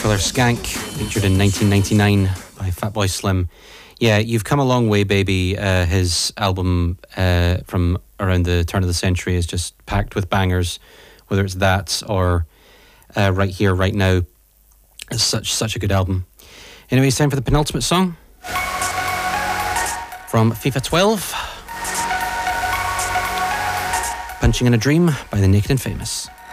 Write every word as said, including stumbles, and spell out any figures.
Killer Skank, featured in nineteen ninety-nine by Fatboy Slim. Yeah, You've Come a Long Way, Baby. Uh, his album uh, from around the turn of the century is just packed with bangers, whether it's that or uh, Right Here, Right Now. It's such, such a good album. Anyway, it's time for the penultimate song from FIFA twelve. Punching in a Dream by the Naked and Famous.